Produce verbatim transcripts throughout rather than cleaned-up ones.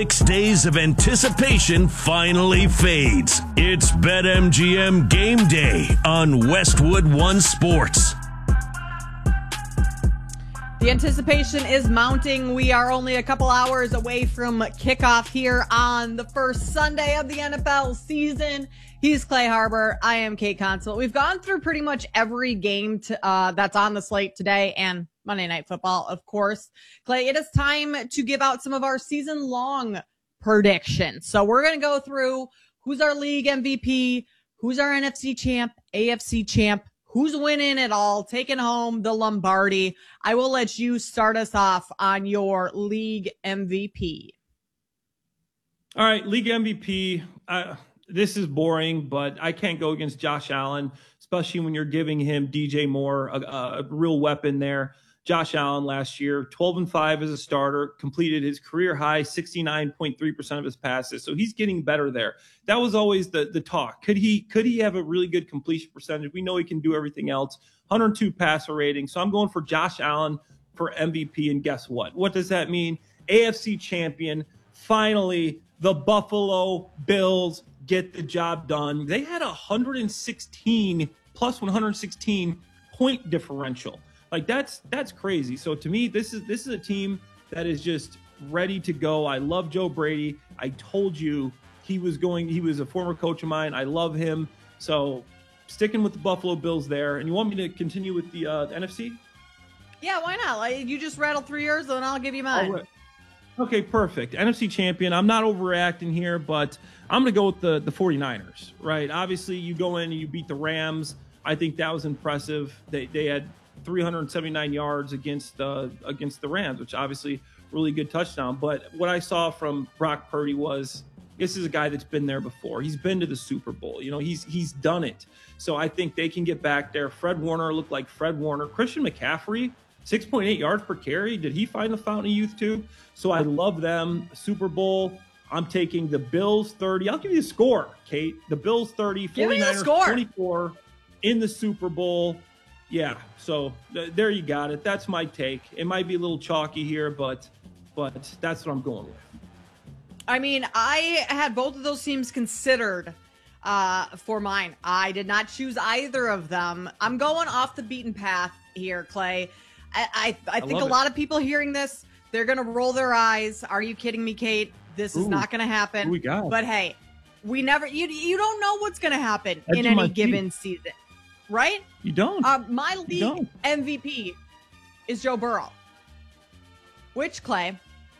Six days of anticipation finally fades. It's BetMGM Game Day on Westwood One Sports. The anticipation is mounting. We are only a couple hours away from kickoff here on the first Sunday of the N F L season. He's Clay Harbor. I am Kate Consul. We've gone through pretty much every game to, uh, that's on the slate today and Monday Night Football, of course. Clay, it is time to give out some of our season-long predictions. So we're going to go through who's our league M V P, who's our N F C champ, A F C champ, who's winning it all, taking home the Lombardi. I will let you start us off on your league M V P. All right, league M V P. Uh, this is boring, but I can't go against Josh Allen, especially when you're giving him D J Moore, a, a real weapon there. Josh Allen last year, twelve and five as a starter, completed his career high sixty-nine point three percent of his passes. So he's getting better there. That was always the, the talk. Could he could he have a really good completion percentage? We know he can do everything else. one hundred two passer rating. So I'm going for Josh Allen for M V P. And guess what? What does that mean? A F C champion. Finally, the Buffalo Bills get the job done. They had a one hundred sixteen plus one hundred sixteen point differential. Like that's that's crazy. So to me, this is this is a team that is just ready to go. I love Joe Brady. I told you he was going. He was a former coach of mine. I love him. So sticking with the Buffalo Bills there. And you want me to continue with the, uh, the N F C? Yeah, why not? Like, you just rattled through yours, and I'll give you mine. Right. Okay, perfect. N F C champion. I'm not overreacting here, but I'm going to go with the the 49ers. Right? Obviously, you go in and you beat the Rams. I think that was impressive. They they had three hundred seventy-nine yards against uh, against the Rams, which obviously really good touchdown. But what I saw from Brock Purdy was this is a guy that's been there before. He's been to the Super Bowl. You know, he's he's done it. So I think they can get back there. Fred Warner looked like Fred Warner. Christian McCaffrey, six point eight yards per carry. Did he find the fountain of youth too? So I love them. Super Bowl. I'm taking the Bills thirty. I'll give you the score, Kate. The Bills thirty, 49ers twenty-four in the Super Bowl. Yeah, so th- there you got it. That's my take. It might be a little chalky here, but but that's what I'm going with. I mean, I had both of those teams considered uh, for mine. I did not choose either of them. I'm going off the beaten path here, Clay. I, I, I think a it. lot of people hearing this, they're going to roll their eyes. Are you kidding me, Kate? This is Ooh, not going to happen. who we got? But hey, we never. You you don't know what's going to happen Edge in of my any given seat. season, right? You don't. Uh, my You league don't. M V P is Joe Burrow, which, Clay,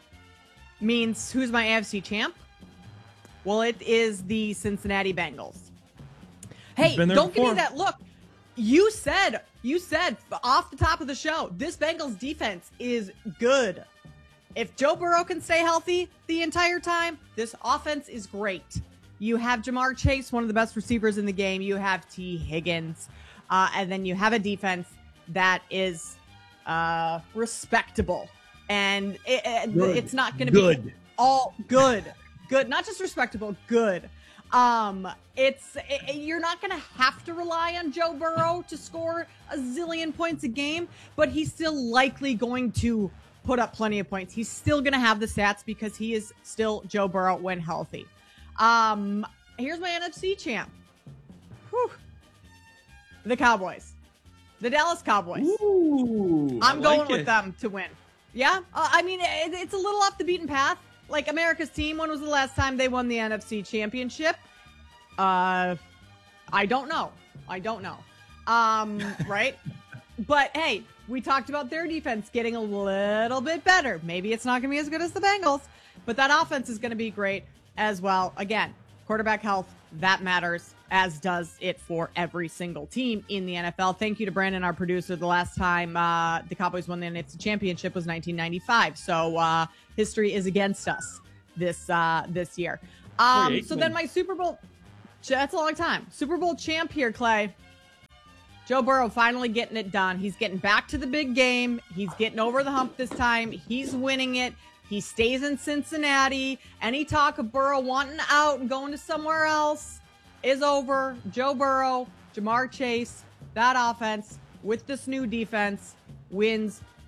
means who's my A F C champ? Well, it is the Cincinnati Bengals. Hey, been there don't give before. me that look. You said, you said off the top of the show, this Bengals defense is good. If Joe Burrow can stay healthy the entire time, this offense is great. You have Jamar Chase, one of the best receivers in the game. You have T. Higgins. Uh, and then you have a defense that is uh, respectable. And it, it, it's not going to be all good. Good. Not just respectable, good. Um, it's it, you're not going to have to rely on Joe Burrow to score a zillion points a game, but he's still likely going to put up plenty of points. He's still going to have the stats because he is still Joe Burrow when healthy. Um, here's my N F C champ. Whew. The Cowboys. The Dallas Cowboys. Ooh, I'm I going like with it. them to win. Yeah? Uh, I mean, it, it's a little off the beaten path. Like, America's team, when was the last time they won the N F C championship? Uh, I don't know. I don't know. Um, right? But, hey, we talked about their defense getting a little bit better. Maybe it's not going to be as good as the Bengals, but that offense is going to be great as well. Again, quarterback health, that matters, as does it for every single team in the N F L. Thank you to Brandon, our producer. The last time uh, the Cowboys won the N F C championship was nineteen ninety-five. So uh, history is against us this uh, this year. Um, so then my Super Bowl, that's a long time. Super Bowl champ here, Clay. Joe Burrow finally getting it done. He's getting back to the big game. He's getting over the hump this time. He's winning it. He stays in Cincinnati. Any talk of Burrow wanting out and going to somewhere else is over. Joe Burrow, Jamar Chase, that offense with this new defense wins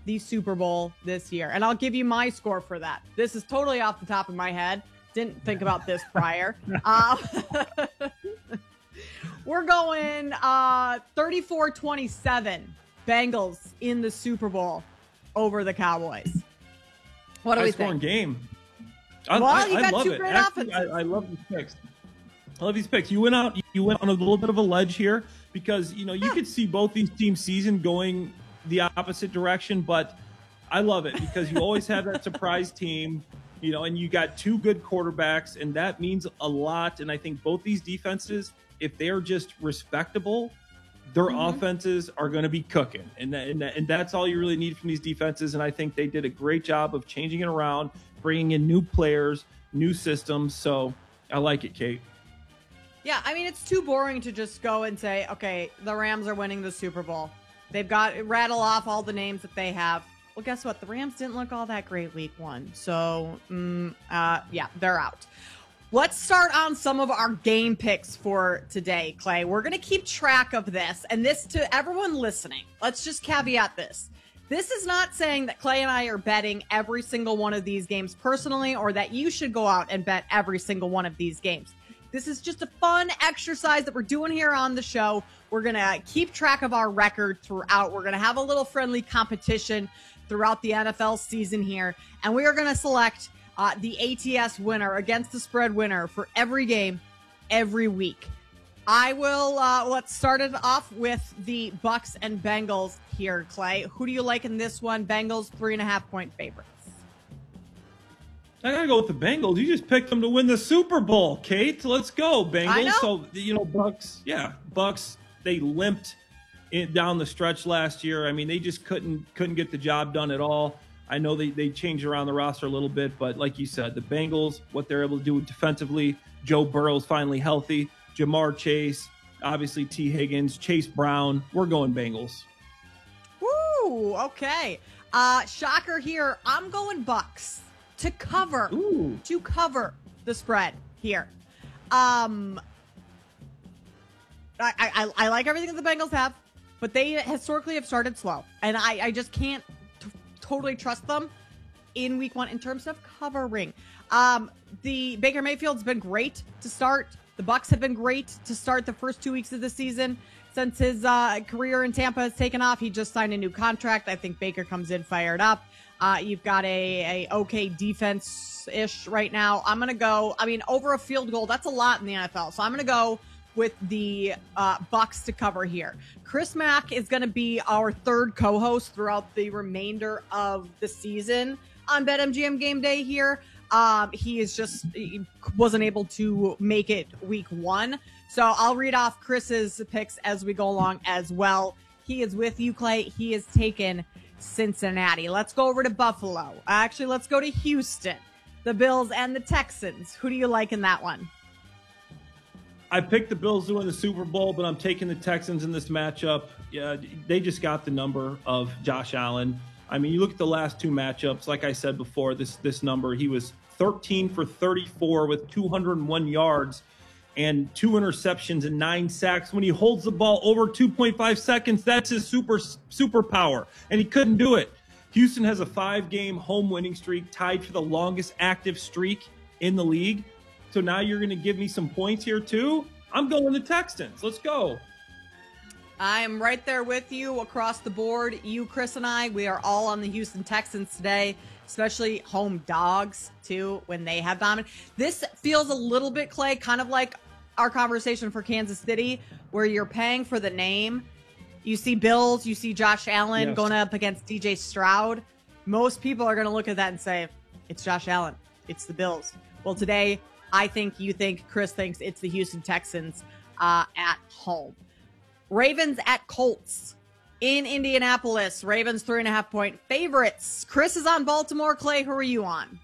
the Super Bowl this year. And I'll give you my score for that. This is totally off the top of my head. Didn't think about this prior. Uh, we're going uh, thirty-four twenty-seven Bengals in the Super Bowl over the Cowboys. What do High we scoring think? game. I, well, I, you I got love two it. great Actually, offenses. I, I love these picks. I love these picks. You went out. You went on a little bit of a ledge here because you know you Yeah. could see both these teams' season going the opposite direction, but I love it because you always have that surprise team, you know, and you got two good quarterbacks, and that means a lot. And I think both these defenses, if they're just respectable, their Mhm. offenses are going to be cooking, and that, and, that, and that's all you really need from these defenses. And I think they did a great job of changing it around, bringing in new players, new systems. So I like it, Kate. Yeah, I mean, it's too boring to just go and say, okay, the Rams are winning the Super Bowl. They've got rattle off all the names that they have. Well, guess what? The Rams didn't look all that great week one. So, mm, uh, yeah, they're out. Let's start on some of our game picks for today, Clay. We're going to keep track of this. And this to everyone listening, let's just caveat this. This is not saying that Clay and I are betting every single one of these games personally, or that you should go out and bet every single one of these games. This is just a fun exercise that we're doing here on the show. We're going to keep track of our record throughout. We're going to have a little friendly competition throughout the N F L season here. And we are going to select uh, the A T S winner, against the spread winner, for every game, every week. I will, uh, let's start it off with the Bucks and Bengals here, Clay. Who do you like in this one? Bengals, three and a half point favorites. I gotta go with the Bengals. You just picked them to win the Super Bowl, Kate. Let's go, Bengals. I know. So you know, Bucks. Yeah, Bucks. They limped it down the stretch last year. I mean, they just couldn't couldn't get the job done at all. I know they they changed around the roster a little bit, but like you said, the Bengals, what they're able to do defensively. Joe Burrow's finally healthy. Jamar Chase, obviously T. Higgins, Chase Brown. We're going Bengals. Woo, okay. Uh, shocker here. I'm going Bucks to cover. Ooh. To cover the spread here. Um, I, I, I like everything that the Bengals have, but they historically have started slow. And I, I just can't t- totally trust them in week one in terms of covering. Um, the Baker Mayfield's been great to start. The Bucks have been great to start the first two weeks of the season. Since his uh, career in Tampa has taken off, he just signed a new contract. I think Baker comes in fired up. Uh, you've got a, a okay defense-ish right now. I'm going to go, I mean, over a field goal, that's a lot in the N F L. So I'm going to go with the uh, Bucks to cover here. Chris Mack is going to be our third co-host throughout the remainder of the season on BetMGM Game Day here. Um, he is just he wasn't able to make it week one. So I'll read off Chris's picks as we go along as well. He is with you, Clay. He has taken Cincinnati. Let's go over to Buffalo. Actually, let's go to Houston. The Bills and the Texans. Who do you like in that one? I picked the Bills to win the Super Bowl, but I'm taking the Texans in this matchup. Yeah, they just got the number of Josh Allen. I mean, you look at the last two matchups, like I said before, this this number, he was thirteen for thirty-four with two hundred one yards and two interceptions and nine sacks. When he holds the ball over two point five seconds, that's his super superpower, and he couldn't do it. Houston has a five-game home winning streak, tied for the longest active streak in the league. So now you're going to give me some points here too? I'm going the Texans. Let's go. I am right there with you across the board. You, Chris, and I, we are all on the Houston Texans today, especially home dogs, too, when they have dominated. This feels a little bit, Clay, kind of like our conversation for Kansas City, where you're paying for the name. You see Bills, you see Josh Allen Yes. going up against D J Stroud. Most people are going to look at that and say, it's Josh Allen. It's the Bills. Well, today, I think you think, Chris thinks it's the Houston Texans uh, at home. Ravens at Colts in Indianapolis. Ravens three and a half point favorites. Chris is on Baltimore. Clay, who are you on?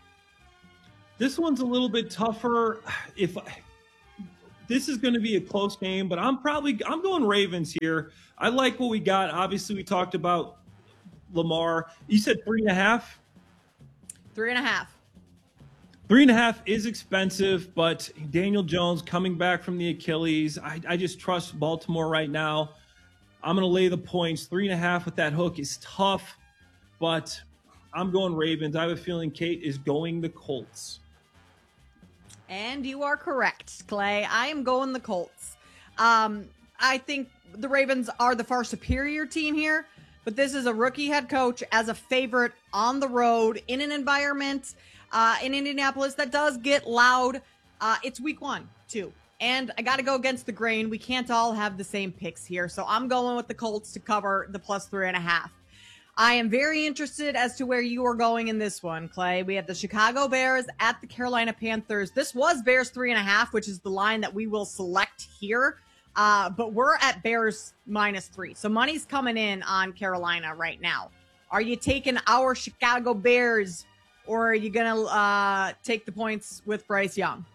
This one's a little bit tougher. If this is going to be a close game, but I'm probably I'm going Ravens here. I like what we got. Obviously, we talked about Lamar. You said three and a half. Three and a half. Three and a half is expensive, but Daniel Jones coming back from the Achilles. I, I just trust Baltimore right now. I'm going to lay the points. Three and a half with that hook is tough. but I'm going Ravens. I have a feeling Kate is going the Colts. And you are correct, Clay. I am going the Colts. Um, I think the Ravens are the far superior team here, but this is a rookie head coach as a favorite on the road in an environment uh, in Indianapolis that does get loud. Uh, it's week one, too. And I got to go against the grain. We can't all have the same picks here. So I'm going with the Colts to cover the plus three and a half. I am very interested as to where you are going in this one, Clay. We have the Chicago Bears at the Carolina Panthers. This was Bears three and a half, which is the line that we will select here. Uh, but we're at Bears minus three. So money's coming in on Carolina right now. Are you taking our Chicago Bears, or are you going to uh, take the points with Bryce Young?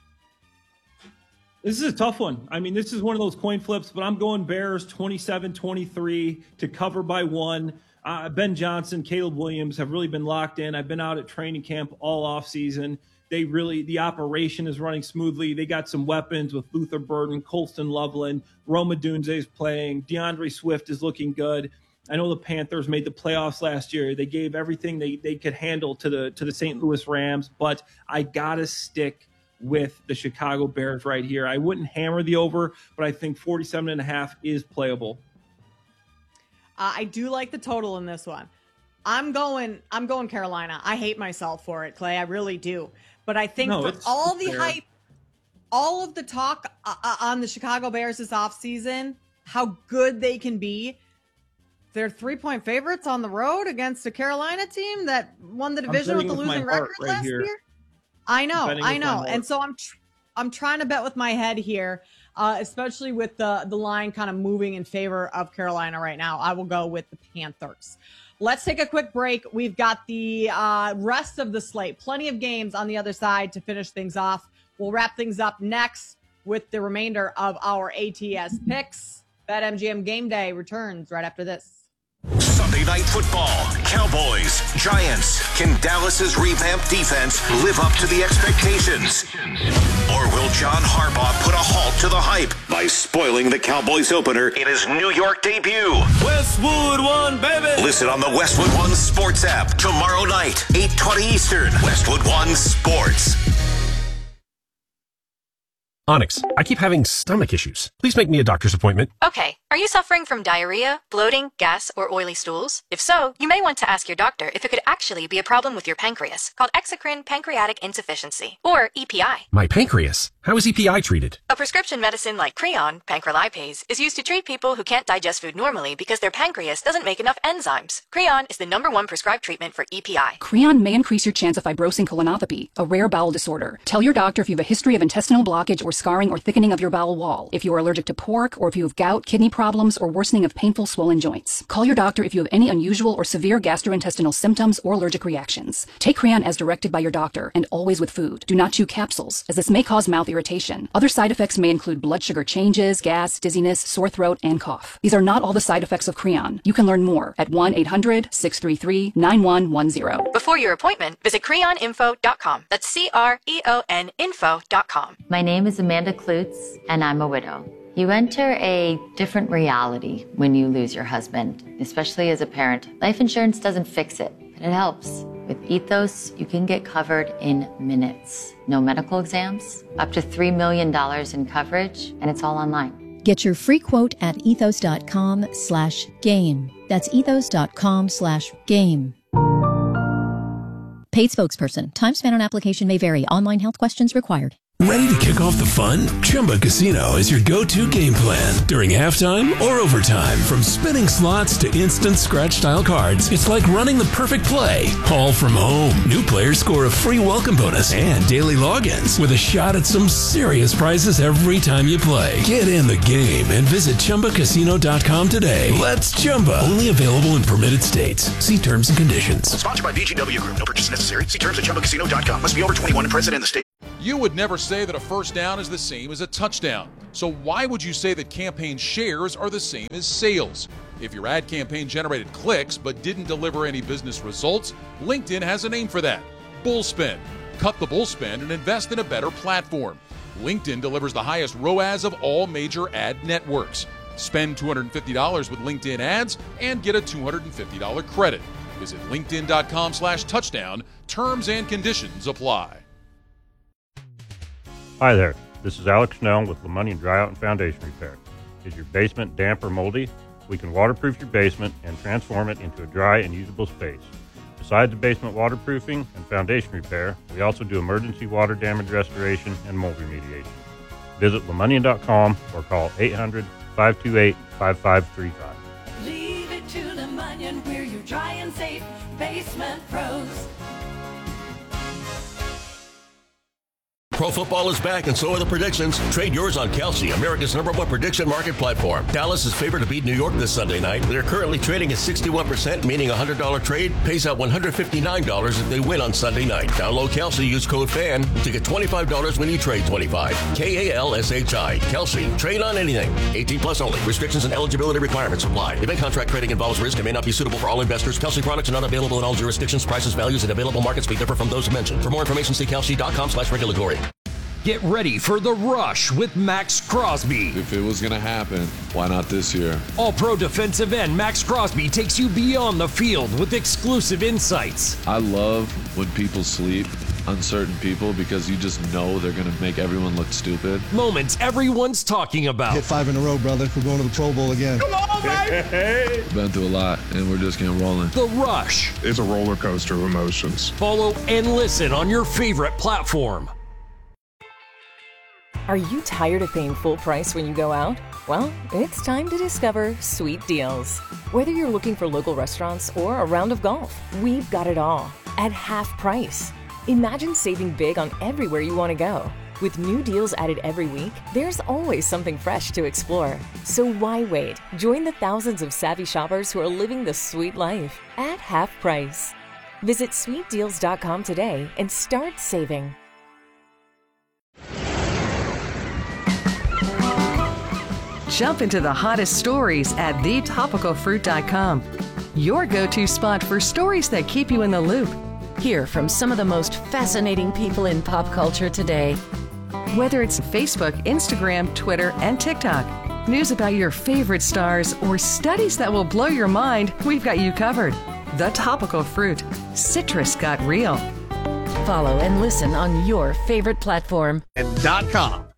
This is a tough one. I mean, this is one of those coin flips, but I'm going Bears twenty-seven twenty-three to cover by one. Uh, Ben Johnson, Caleb Williams have really been locked in. I've been out at training camp all offseason. They really, the operation is running smoothly. They got some weapons with Luther Burden, Colston Loveland, Roma Dunze is playing. DeAndre Swift is looking good. I know the Panthers made the playoffs last year. They gave everything they, they could handle to the to the Saint Louis Rams, but I gotta stick with the Chicago Bears right here. I wouldn't hammer the over, but I think forty-seven and a half is playable. Uh, I do like the total in this one. I'm going I'm going Carolina. I hate myself for it, Clay. I really do. But I think no, for it's, all it's the fair. hype, all of the talk uh, on the Chicago Bears this offseason, how good they can be, they're three-point favorites on the road against a Carolina team that won the division with a with losing record right last here. year. I know, I know. And so I'm tr- I'm trying to bet with my head here. Uh, especially with the, the line kind of moving in favor of Carolina right now. I will go with the Panthers. Let's take a quick break. We've got the uh, rest of the slate. Plenty of games on the other side to finish things off. We'll wrap things up next with the remainder of our A T S picks. BetMGM Game Day returns right after this. Sunday Night Football, Cowboys, Giants. Can Dallas's revamped defense live up to the expectations? Or will John Harbaugh put a halt to the hype by spoiling the Cowboys opener in his New York debut? Westwood One, baby! Listen on the Westwood One Sports app tomorrow night, eight twenty Eastern. Westwood One Sports. Onyx, I keep having stomach issues. Please make me a doctor's appointment. Okay. Are you suffering from diarrhea, bloating, gas, or oily stools? If so, you may want to ask your doctor if it could actually be a problem with your pancreas, called exocrine pancreatic insufficiency, or E P I. My pancreas? How is E P I treated? A prescription medicine like Creon, pancrelipase, is used to treat people who can't digest food normally because their pancreas doesn't make enough enzymes. Creon is the number one prescribed treatment for E P I. Creon may increase your chance of fibrosing colonopathy, a rare bowel disorder. Tell your doctor if you have a history of intestinal blockage or scarring or thickening of your bowel wall, if you are allergic to pork, or if you have gout, kidney problems, or worsening of painful swollen joints. Call your doctor if you have any unusual or severe gastrointestinal symptoms or allergic reactions. Take Creon as directed by your doctor, and always with food. Do not chew capsules, as this may cause mouth irritation. Other side effects may include blood sugar changes, gas, dizziness, sore throat, and cough. These are not all the side effects of Creon. You can learn more at one eight hundred six three three nine one one zero. Before your appointment, visit creon info dot com. That's C R E O N info dot com. My name is Amanda Klutz, and I'm a widow. You enter a different reality when you lose your husband, especially as a parent. Life insurance doesn't fix it, but it helps. With Ethos, you can get covered in minutes. No medical exams, up to three million dollars in coverage, and it's all online. Get your free quote at ethos.com slash game. That's ethos.com slash game. Paid spokesperson. Time spent on application may vary. Online health questions required. Ready to kick off the fun? Chumba Casino is your go-to game plan. During halftime or overtime, from spinning slots to instant scratch-style cards, it's like running the perfect play, all from home. New players score a free welcome bonus and daily logins with a shot at some serious prizes every time you play. Get in the game and visit Chumba Casino dot com today. Let's Chumba. Only available in permitted states. See terms and conditions. Sponsored by V G W Group. No purchase necessary. See terms at Chumba Casino dot com. Must be over twenty-one and present in the state. You would never say that a first down is the same as a touchdown. So why would you say that campaign shares are the same as sales? If your ad campaign generated clicks but didn't deliver any business results, LinkedIn has a name for that. Bullspend. Cut the bullspend and invest in a better platform. LinkedIn delivers the highest R O A S of all major ad networks. Spend two hundred fifty dollars with LinkedIn ads and get a two hundred fifty dollars credit. Visit linkedin.com slash touchdown. Terms and conditions apply. Hi there. This is Alex Snell with LeMonnier Dryout and Foundation Repair. Is your basement damp or moldy? We can waterproof your basement and transform it into a dry and usable space. Besides the basement waterproofing and foundation repair, we also do emergency water damage restoration and mold remediation. Visit LeMonnier dot com or call eight hundred, five two eight, five five three five. Leave it to LeMonnier, we're your dry and safe basement pros. Pro football is back, and so are the predictions. Trade yours on Kelsey, America's number one prediction market platform. Dallas is favored to beat New York this Sunday night. They're currently trading at sixty-one percent, meaning a one hundred dollars trade pays out one hundred fifty-nine dollars if they win on Sunday night. Download Kelsey, use code FAN to get twenty-five dollars when you trade twenty-five dollars. K A L S H I. Kelsey. Trade on anything. eighteen plus only. Restrictions and eligibility requirements apply. Event contract trading involves risk and may not be suitable for all investors. Kelsey products are not available in all jurisdictions. Prices, values, and available markets may differ from those mentioned. For more information, see kelsey.com slash regulatory. Get ready for The Rush with Max Crosby. If it was going to happen, why not this year? All-pro defensive end Max Crosby takes you beyond the field with exclusive insights. I love when people sleep, uncertain people, because you just know they're going to make everyone look stupid. Moments everyone's talking about. Hit five in a row, brother. We're going to the Pro Bowl again. Come on, baby! Been through a lot, and we're just getting rolling. The Rush. It's a roller coaster of emotions. Follow and listen on your favorite platform. Are you tired of paying full price when you go out? Well, it's time to discover Sweet Deals. Whether you're looking for local restaurants or a round of golf, we've got it all at half price. Imagine saving big on everywhere you want to go. With new deals added every week, there's always something fresh to explore. So why wait? Join the thousands of savvy shoppers who are living the sweet life at half price. Visit sweet deals dot com today and start saving. Jump into the hottest stories at the topical fruit dot com. Your go-to spot for stories that keep you in the loop. Hear from some of the most fascinating people in pop culture today. Whether it's Facebook, Instagram, Twitter, and TikTok, news about your favorite stars, or studies that will blow your mind, we've got you covered. The Topical Fruit. Citrus got real. Follow and listen on your favorite platform. And dot com.